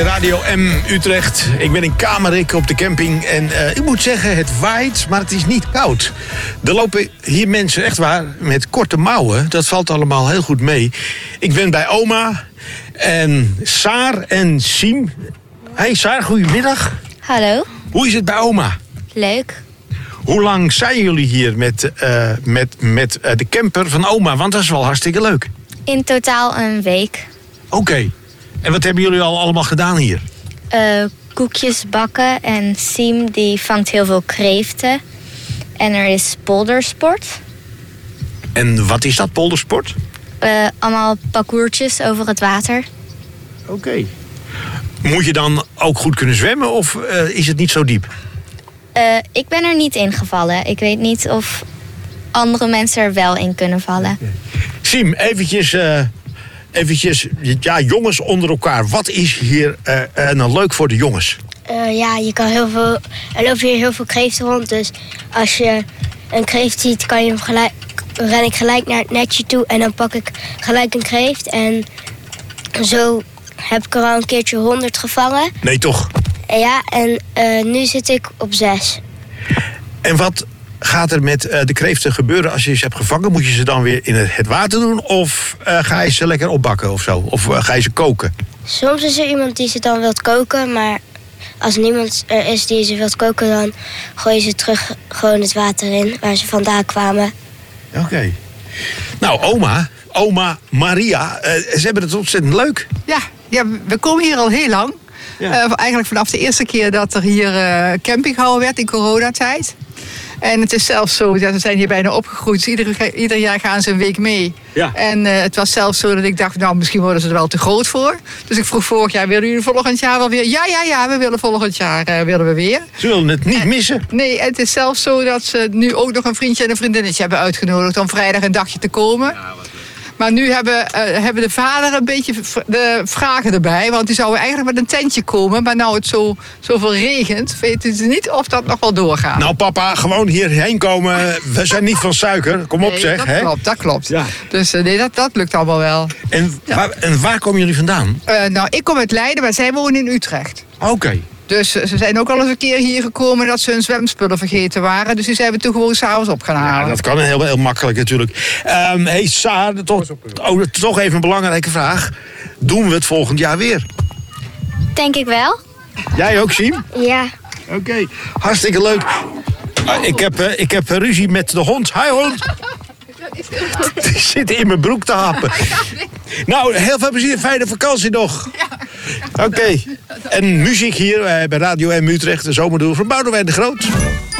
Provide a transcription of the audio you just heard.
bij Radio M Utrecht. Ik ben in Kamerik op de camping en ik moet zeggen, het waait, maar het is niet koud. Er lopen hier mensen, echt waar, met korte mouwen. Dat valt allemaal heel goed mee. Ik ben bij oma en Saar en Siem. Hey Saar, goedemiddag. Hallo. Hoe is het bij oma? Leuk. Hoe lang zijn jullie hier met de camper van oma? Want dat is wel hartstikke leuk. In totaal een week. Oké. En wat hebben jullie al allemaal gedaan hier? Koekjes bakken en Siem die vangt heel veel kreeften. En er is poldersport. En wat is dat, poldersport? Allemaal parcoursjes over het water. Oké. Moet je dan ook goed kunnen zwemmen of is het niet zo diep? Ik ben er niet in gevallen. Ik weet niet of andere mensen er wel in kunnen vallen. Siem, eventjes, ja, jongens onder elkaar. Wat is hier nou leuk voor de jongens? Ja, je kan er lopen hier heel veel kreeften rond. Dus als je een kreeft ziet, ren ik gelijk naar het netje toe en dan pak ik gelijk een kreeft. En zo heb ik er al een keertje 100 gevangen. Nee, toch? Ja, en nu zit ik op 6. En wat gaat er met de kreeften gebeuren als je ze hebt gevangen? Moet je ze dan weer in het water doen? Of ga je ze lekker opbakken of zo? Of ga je ze koken? Soms is er iemand die ze dan wilt koken, maar als niemand er is die ze wilt koken, dan gooi je ze terug gewoon het water in waar ze vandaan kwamen. Oké. Nou, oma Maria, ze hebben het ontzettend leuk. Ja, we komen hier al heel lang. Ja. Eigenlijk vanaf de eerste keer dat er hier camping gehouden werd in coronatijd. En het is zelfs zo, ja, ze zijn hier bijna opgegroeid. Ieder jaar gaan ze een week mee. Ja. En het was zelfs zo dat ik dacht, nou, misschien worden ze er wel te groot voor. Dus ik vroeg vorig jaar, willen jullie volgend jaar wel weer? Ja, we willen volgend jaar willen we weer. Ze willen het niet missen. Nee, het is zelfs zo dat ze nu ook nog een vriendje en een vriendinnetje hebben uitgenodigd om vrijdag een dagje te komen. Ja, maar nu hebben de vader een beetje de vragen erbij. Want die zouden eigenlijk met een tentje komen. Maar nou het zoveel regent, weten ze niet of dat nog wel doorgaat. Nou papa, gewoon hierheen komen. We zijn niet van suiker. Kom op zeg. Dat klopt. Ja. Dus dat lukt allemaal wel. En waar komen jullie vandaan? Nou, ik kom uit Leiden, maar zij wonen in Utrecht. Oké. Dus ze zijn ook al eens een keer hier gekomen dat ze hun zwemspullen vergeten waren. Dus die zijn we toen gewoon s'avonds op gaan halen. Ja, dat kan heel makkelijk natuurlijk. Hey Saar, toch even een belangrijke vraag. Doen we het volgend jaar weer? Denk ik wel. Jij ook, Siem? Ja. Oké, hartstikke leuk. Ik heb ruzie met de hond. Hi hond. Die zit in mijn broek te happen. Nou, heel veel plezier. Fijne vakantie nog. Oké. En muziek hier bij Radio M Utrecht. De zomerdoel van Boudewijn de Groot.